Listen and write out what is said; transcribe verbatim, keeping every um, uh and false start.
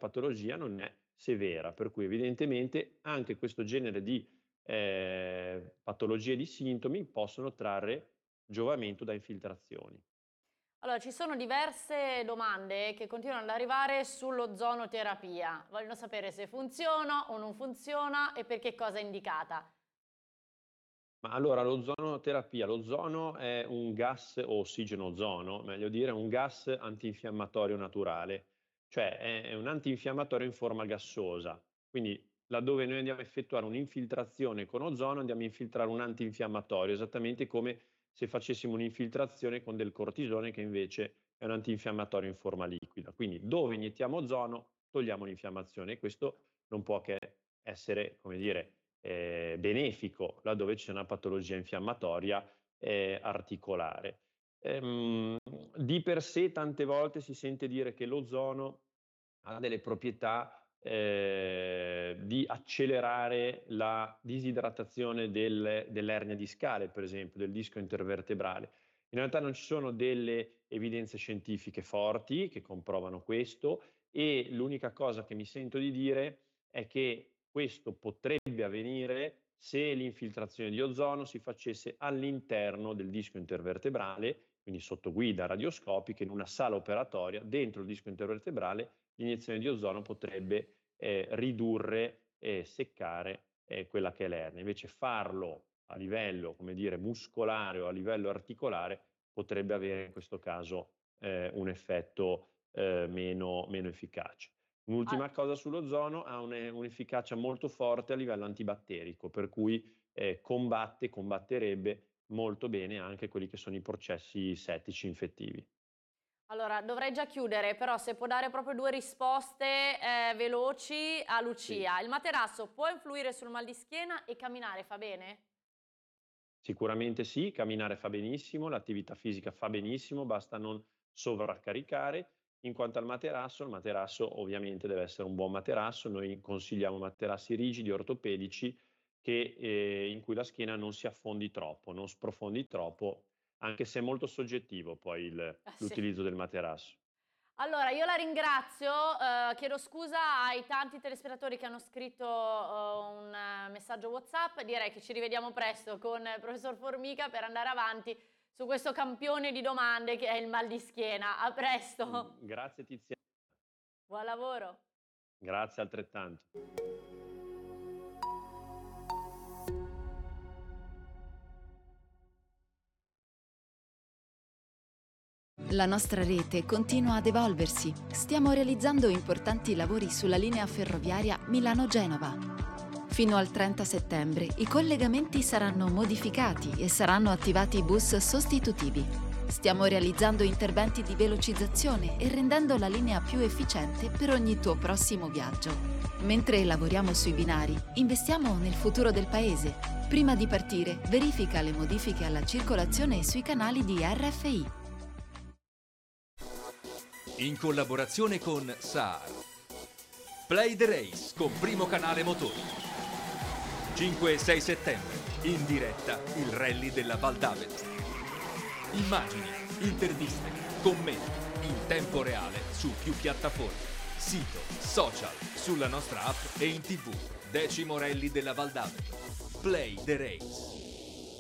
patologia non è severa, per cui evidentemente anche questo genere di eh, patologie di sintomi possono trarre giovamento da infiltrazioni. Allora, ci sono diverse domande che continuano ad arrivare sull'ozonoterapia. Vogliono sapere se funziona o non funziona e per che cosa è indicata. Ma allora l'ozonoterapia, l'ozono è un gas o ossigeno ozono, meglio dire, un gas antinfiammatorio naturale, cioè è, è un antinfiammatorio in forma gassosa. Quindi laddove noi andiamo a effettuare un'infiltrazione con ozono, andiamo a infiltrare un antinfiammatorio, esattamente come se facessimo un'infiltrazione con del cortisone, che invece è un antinfiammatorio in forma liquida. Quindi dove iniettiamo ozono, togliamo l'infiammazione e questo non può che essere, come dire, eh, benefico laddove c'è una patologia infiammatoria eh, articolare. Ehm, di per sé tante volte si sente dire che l'ozono ha delle proprietà eh, di accelerare la disidratazione del, dell'ernia discale, per esempio, del disco intervertebrale. In realtà non ci sono delle evidenze scientifiche forti che comprovano questo e l'unica cosa che mi sento di dire è che questo potrebbe avvenire se l'infiltrazione di ozono si facesse all'interno del disco intervertebrale, quindi sotto guida radioscopica, in una sala operatoria, dentro il disco intervertebrale, l'iniezione di ozono potrebbe eh, ridurre e seccare eh, quella che è l'ernia. Invece farlo a livello, come dire, muscolare o a livello articolare potrebbe avere in questo caso eh, un effetto eh, meno, meno efficace. Ah, Un'ultima cosa sull'ozono, ha un- un'efficacia molto forte a livello antibatterico, per cui eh, combatte, combatterebbe molto bene anche quelli che sono i processi settici infettivi. allora, dovrei già chiudere, però se può dare proprio due risposte eh, veloci a Sì. Lucia. Il materasso può influire sul mal di schiena e camminare fa bene? Sicuramente sì, camminare fa benissimo, l'attività fisica fa benissimo, basta non sovraccaricare. In quanto al materasso, il materasso ovviamente deve essere un buon materasso, noi consigliamo materassi rigidi, ortopedici, che, eh, in cui la schiena non si affondi troppo, non sprofondi troppo, anche se è molto soggettivo poi il- Ah, sì. l'utilizzo del materasso. Allora, io la ringrazio, eh, chiedo scusa ai tanti telespettatori che hanno scritto eh, un eh, messaggio WhatsApp, direi che ci rivediamo presto con il professor Formica per andare avanti su questo campione di domande che è il mal di schiena. A presto, Mm, Grazie Tiziana, buon lavoro! grazie altrettanto. La nostra rete continua ad evolversi. Stiamo realizzando importanti lavori sulla linea ferroviaria Milano-Genova. Fino al trenta settembre i collegamenti saranno modificati e saranno attivati bus sostitutivi. Stiamo realizzando interventi di velocizzazione e rendendo la linea più efficiente per ogni tuo prossimo viaggio. Mentre lavoriamo sui binari, investiamo nel futuro del paese. Prima di partire, verifica le modifiche alla circolazione sui canali di R F I. In collaborazione con Saar. Play the Race con Primo Canale Motori. cinque e sei settembre, in diretta il rally della Val d'Avet. Immagini, interviste, commenti, in tempo reale su più piattaforme, sito, social, sulla nostra app e in tv. Decimo rally della Val d'Avet. Play the Race.